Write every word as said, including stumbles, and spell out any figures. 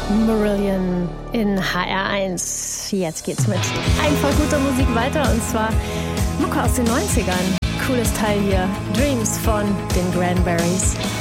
Marillion in H R eins. Jetzt geht's mit einfach guter Musik weiter und zwar Mucke aus den neunzigern. Cooles Teil hier, Dreams von den Cranberries.